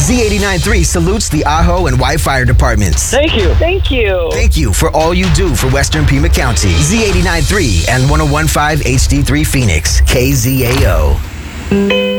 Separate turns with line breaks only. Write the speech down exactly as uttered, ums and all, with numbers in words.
Z eighty-nine point three salutes the Ajo and White Fire Departments.
Thank you.
Thank you.
Thank you for all you do for Western Pima County. Z eighty-nine point three and one oh one point five H D three Phoenix, K Z A O.